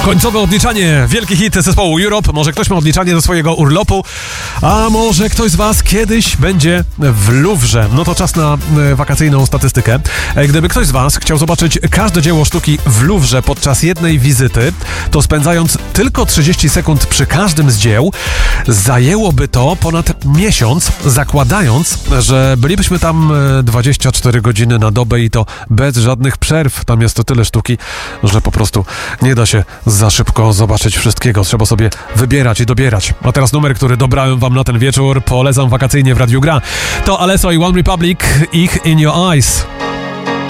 Końcowe odliczanie, wielki hit zespołu Europe. Może ktoś ma odliczanie do swojego urlopu, a może ktoś z was kiedyś będzie w Louvre. No to czas na wakacyjną statystykę. Gdyby ktoś z was chciał zobaczyć każde dzieło sztuki w Louvre podczas jednej wizyty, to spędzając tylko 30 sekund przy każdym z dzieł, zajęłoby to ponad miesiąc, zakładając, że bylibyśmy tam 24 godziny na dobę i to bez żadnych przerw. Tam jest to tyle sztuki, że po prostu nie da się za szybko zobaczyć wszystkiego. Trzeba sobie wybierać i dobierać. A teraz numer, który dobrałem wam na ten wieczór, polecam wakacyjnie w Radiu Gra. To Alesso i One Republic, Ich in Your Eyes.